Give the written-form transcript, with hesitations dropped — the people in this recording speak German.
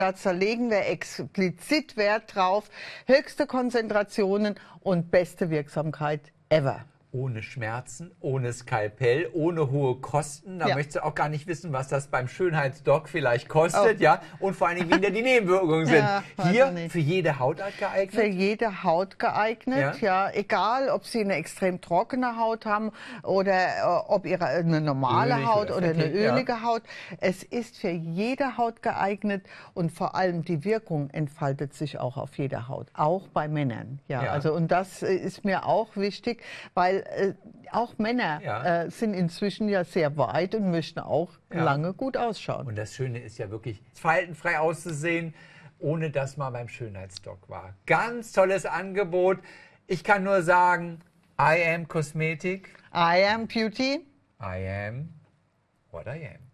Da legen wir explizit Wert drauf. Höchste Konzentrationen und beste Wirksamkeit ever. Ohne Schmerzen, ohne Skalpell, ohne hohe Kosten. Da möchtest du auch gar nicht wissen, was das beim Schönheitsdoc vielleicht kostet, ja. Und vor allen Dingen, wie die Nebenwirkungen sind. Ja, hier für jede Hautart geeignet? Für jede Haut geeignet, ja. Egal, ob Sie eine extrem trockene Haut haben oder ob Ihre eine normale Ölig Haut oder eine fettig, ölige Haut. Es ist für jede Haut geeignet und vor allem die Wirkung entfaltet sich auch auf jeder Haut, auch bei Männern. Ja. Also, und das ist mir auch wichtig, weil auch Männer sind inzwischen ja sehr weit und möchten auch lange gut ausschauen. Und das Schöne ist ja wirklich, faltenfrei auszusehen, ohne dass man beim Schönheitsdoc war. Ganz tolles Angebot. Ich kann nur sagen, I am Kosmetik. I am Beauty. I am what I am.